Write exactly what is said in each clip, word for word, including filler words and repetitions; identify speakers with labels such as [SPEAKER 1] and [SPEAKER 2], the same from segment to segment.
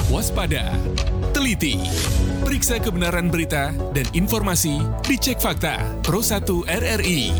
[SPEAKER 1] waspada, teliti, periksa kebenaran berita dan informasi, dicek fakta. Pro satu R R I.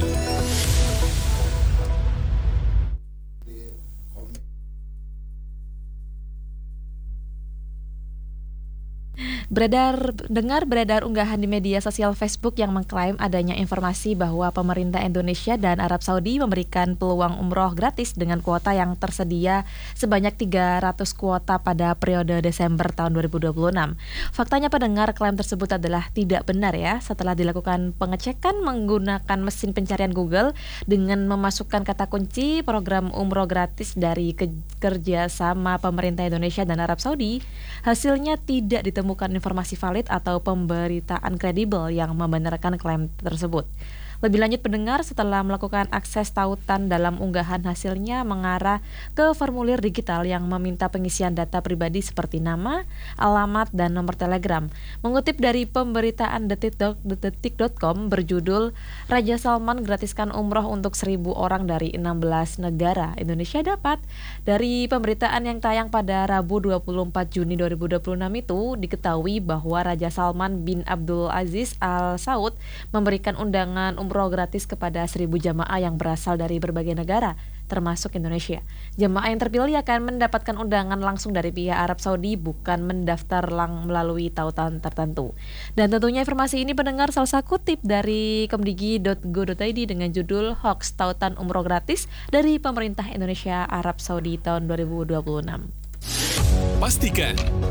[SPEAKER 2] Beredar, dengar beredar unggahan di media sosial Facebook yang mengklaim adanya informasi bahwa pemerintah Indonesia dan Arab Saudi memberikan peluang umroh gratis dengan kuota yang tersedia sebanyak tiga ratus kuota pada periode Desember tahun dua ribu dua puluh enam. Faktanya pendengar, klaim tersebut adalah tidak benar ya. Setelah dilakukan pengecekan menggunakan mesin pencarian Google dengan memasukkan kata kunci program umroh gratis dari ke- kerjasama pemerintah Indonesia dan Arab Saudi, hasilnya tidak ditemukan informasi valid atau pemberitaan kredibel yang membenarkan klaim tersebut. Lebih lanjut pendengar, setelah melakukan akses tautan dalam unggahan, hasilnya mengarah ke formulir digital yang meminta pengisian data pribadi seperti nama, alamat, dan nomor telegram. Mengutip dari pemberitaan detik dot com berjudul Raja Salman gratiskan umroh untuk seribu orang dari enam belas negara, Indonesia dapat. Dari pemberitaan yang tayang pada Rabu dua puluh empat Juni dua ribu dua puluh enam itu diketahui bahwa Raja Salman bin Abdul Aziz Al Saud memberikan undangan umroh umroh gratis kepada seribu jamaah yang berasal dari berbagai negara, termasuk Indonesia. Jamaah yang terpilih akan mendapatkan undangan langsung dari pihak Arab Saudi, bukan mendaftar lang melalui tautan tertentu. Dan tentunya informasi ini pendengar salah satu kutip dari kemdigi dot go dot i d dengan judul Hoax Tautan Umroh Gratis dari Pemerintah Indonesia Arab Saudi tahun dua ribu dua puluh enam.
[SPEAKER 1] Pastikan